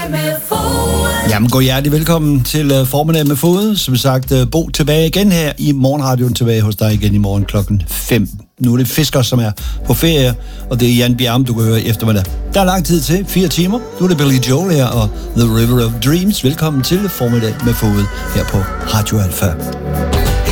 Jamen, god hjertelig velkommen til Formiddag med Fod. Som sagt, Bo tilbage igen her i Morgenradioen, tilbage hos dig igen i morgen klokken 5. Nu er det Fisker, som er på ferie, og det er Jan Bjerm, du kan høre i eftermiddag. Der er lang tid til, 4 timer. Nu er det Billy Joel her og The River of Dreams. Velkommen til Formiddag med Fod her på Radio Alfa.